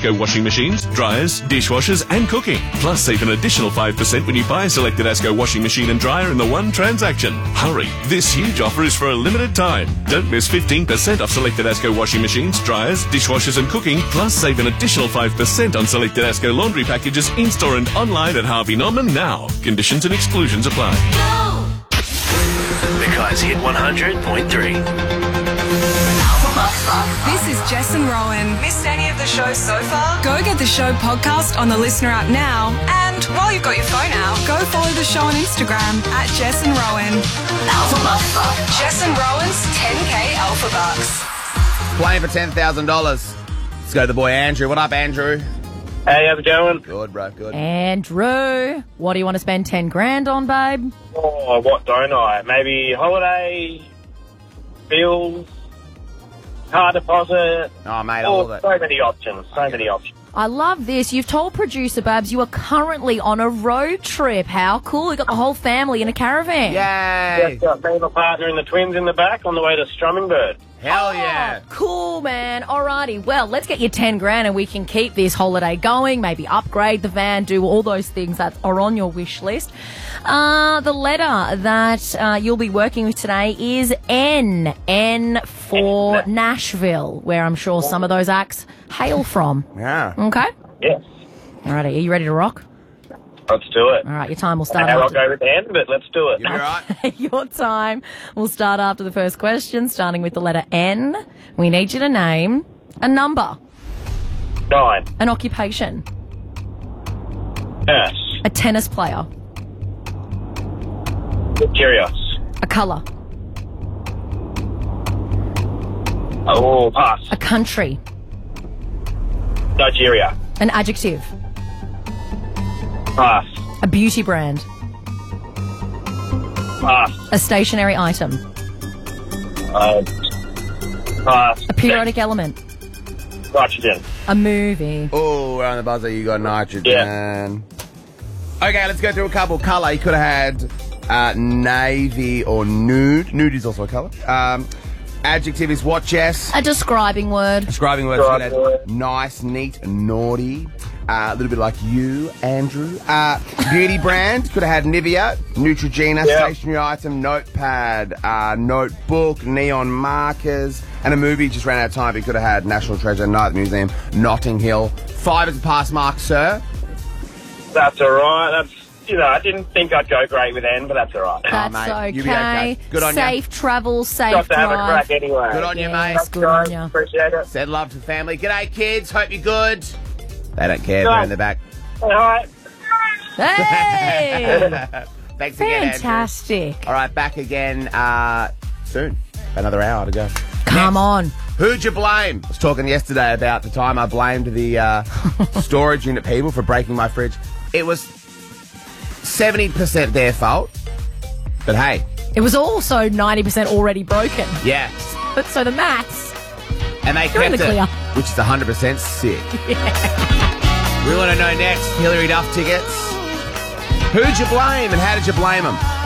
Asco washing machines, dryers, dishwashers and cooking. Plus, save an additional 5% when you buy a selected Asco washing machine and dryer in the one transaction. Hurry, this huge offer is for a limited time. Don't miss 15% off selected Asco washing machines, dryers, dishwashers and cooking. Plus, save an additional 5% on selected Asco laundry packages in-store and online at Harvey Norman now. Conditions and exclusions apply. Mackay's Hit 100.3. This is Jess and Rowan. Missed any of the show so far? Go get the show podcast on the Listener app now. And while you've got your phone out, go follow the show on Instagram at Jess and Rowan. Jess and Rowan's 10K Alpha Bucks. Playing for $10,000. Let's go to the boy Andrew. What up, Andrew? Hey, how's it going? Good, bro, good. Andrew, what do you want to spend 10 grand on, babe? Oh, what don't I? Maybe holiday, bills, car deposit. Oh, mate, I love it. So many options, I love this. You've told producer Babs you are currently on a road trip. How cool. You got the whole family in a caravan. Yay! Just got me and my partner and the twins in the back on the way to Strummingbird. Hell yeah. Cool, man. Alrighty. Well, let's get you 10 grand and we can keep this holiday going, maybe upgrade the van, do all those things that are on your wish list. The letter that you'll be working with today is N. N for Nashville, where I'm sure some of those acts hail from. Yeah. Okay? Yes. Alrighty. Are you ready to rock? Let's do it. All right. Your time will start I'll after... go with N, but let's do it. You all right? Your time will start after the first question, starting with the letter N. We need you to name a number, 9. an occupation, Nurse. a tennis player, Curious. a colour, Oh, pass. a country, Nigeria. an adjective, Pass. a beauty brand, Pass. a stationary item, Pass. a periodic element, Nitrogen. a movie. Oh, we're on the buzzer. You got nitrogen. Yeah. Okay, let's go through a couple. Colour. You could have had navy or nude. Nude is also a colour. Adjective is what, Jess? A describing word. Describing words. Describing Could have word. nice, neat, naughty. A little bit like you, Andrew. Beauty brand. Could have had Nivea, Neutrogena, Yeah. stationary item, notepad, notebook, neon markers, and a movie. Just ran out of time. But you could have had National Treasure, Night at the Museum, Notting Hill. 5 is a pass mark, sir. That's all right. That's, I didn't think I'd go great with N, but that's all right. That's mate, you'll be okay. okay. Good on ya. Safe travel, safe Got to have a drive. crack anyway. Good on you, mate. Yes, good on ya. Appreciate it. Said love to the family. G'day, kids. Hope you're good. They don't care. They're in the back. All right. Hey! Thanks again, Andrew. Fantastic. All right, back again soon. Another hour to go. Come on. Who'd you blame? I was talking yesterday about the time I blamed the storage unit people for breaking my fridge. It was 70% their fault. But hey. It was also 90% already broken. Yeah. But so the maths. And they You're in kept the clear. it, which is 100% sick. We want to know next, Hillary Duff tickets. Who'd you blame and how did you blame them?